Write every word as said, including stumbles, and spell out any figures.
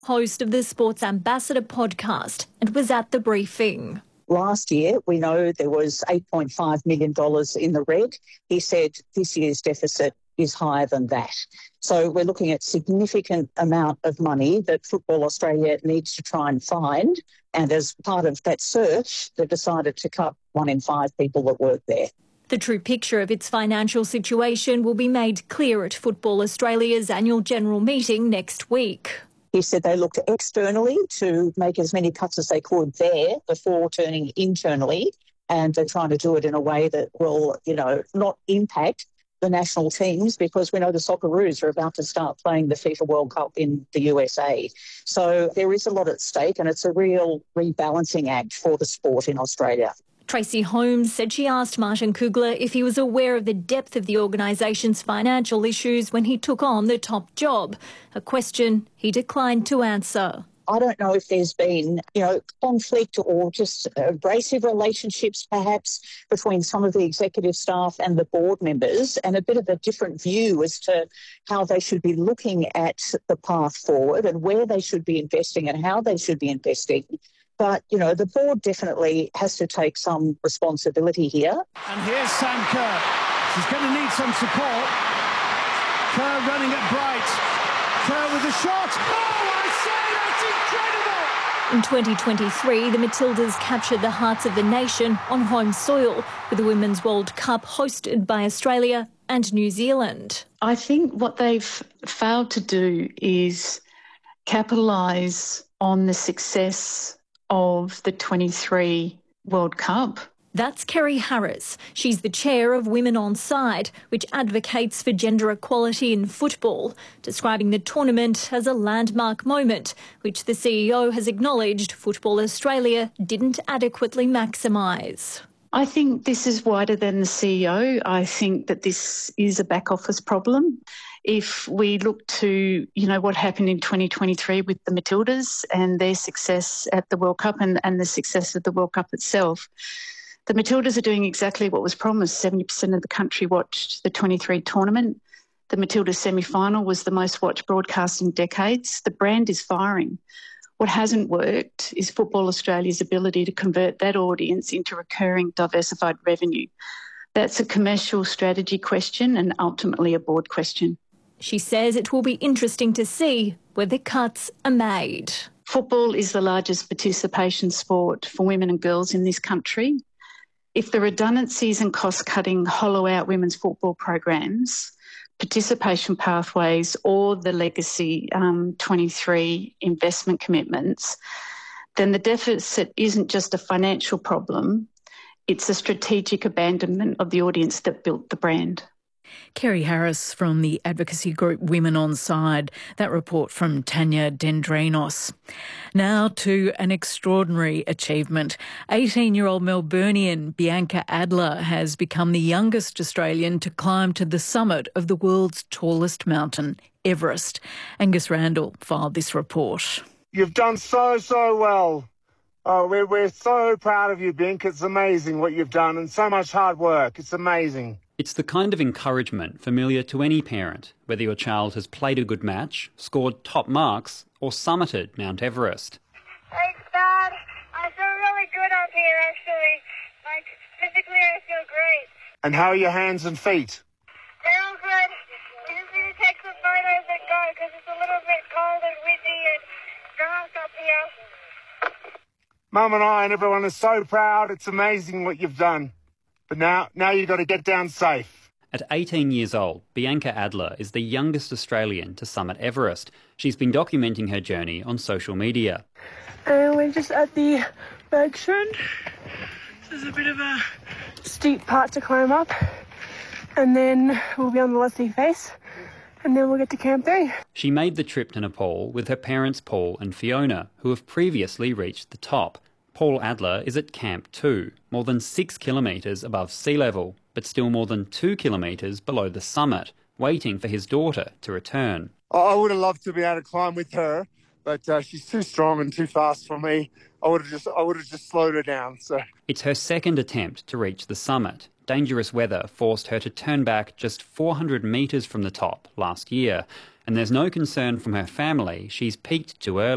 host of the Sports Ambassador podcast, and was at the briefing. Last year, we know there was eight point five million dollars in the red. He said this year's deficit is higher than that. So we're looking at significant amount of money that Football Australia needs to try and find. And as part of that search, they've decided to cut one in five people that work there. The true picture of its financial situation will be made clear at Football Australia's annual general meeting next week. He said they looked externally to make as many cuts as they could there before turning internally, and they're trying to do it in a way that will, you know, not impact the national teams, because we know the Socceroos are about to start playing the FIFA World Cup in the U S A. So there is a lot at stake, and it's a real rebalancing act for the sport in Australia. Tracy Holmes said she asked Martin Kugler if he was aware of the depth of the organisation's financial issues when he took on the top job, a question he declined to answer. I don't know if there's been, you know, conflict or just abrasive relationships perhaps between some of the executive staff and the board members, and a bit of a different view as to how they should be looking at the path forward and where they should be investing and how they should be investing. But, you know, the board definitely has to take some responsibility here. And here's Sam Kerr. She's going to need some support. Kerr running at Bright. Kerr with a shot. Oh, I say, that's incredible! In twenty twenty-three, the Matildas captured the hearts of the nation on home soil with the Women's World Cup hosted by Australia and New Zealand. I think what they've failed to do is capitalise on the success of the twenty-three World Cup. That's Kerry Harris. She's the chair of Women On Side, which advocates for gender equality in football, describing the tournament as a landmark moment, which the C E O has acknowledged Football Australia didn't adequately maximise. I think this is wider than the C E O. I think that this is a back office problem. If we look to, you know, what happened in twenty twenty-three with the Matildas and their success at the World Cup and, and the success of the World Cup itself, the Matildas are doing exactly what was promised. seventy percent of the country watched the twenty-three tournament. The Matildas semi-final was the most watched broadcast in decades. The brand is firing. What hasn't worked is Football Australia's ability to convert that audience into recurring diversified revenue. That's a commercial strategy question and ultimately a board question. She says it will be interesting to see where the cuts are made. Football is the largest participation sport for women and girls in this country. If the redundancies and cost-cutting hollow out women's football programs, participation pathways or the legacy um, twenty-three investment commitments, then the deficit isn't just a financial problem, it's a strategic abandonment of the audience that built the brand. Kerry Harris from the advocacy group Women On Side. That report from Tanya Dendrinos. Now to an extraordinary achievement. eighteen-year-old Melburnian Bianca Adler has become the youngest Australian to climb to the summit of the world's tallest mountain, Everest. Angus Randall filed this report. You've done so, so well. Oh, we're, we're so proud of you, Bink. It's amazing what you've done and so much hard work. It's amazing. It's the kind of encouragement familiar to any parent, whether your child has played a good match, scored top marks, or summited Mount Everest. Thanks, Dad. I feel really good up here, actually. Like, physically, I feel great. And how are your hands and feet? They're all good. We just need to take some photos and go, because it's a little bit cold and windy and dark up here. Mum and I and everyone is so proud. It's amazing what you've done. But now, now you've got to get down safe. At eighteen years old, Bianca Adler is the youngest Australian to summit Everest. She's been documenting her journey on social media. And we're just at the Bergschrund. This is a bit of a steep part to climb up. And then we'll be on the Leslie face. And then we'll get to Camp three. She made the trip to Nepal with her parents Paul and Fiona, who have previously reached the top. Paul Adler is at Camp two, more than six kilometres above sea level, but still more than two kilometres below the summit, waiting for his daughter to return. I would have loved to be able to climb with her, but uh, she's too strong and too fast for me. I would have just, I would have just slowed her down. So it's her second attempt to reach the summit. Dangerous weather forced her to turn back just four hundred metres from the top last year, and there's no concern from her family she's peaked too early.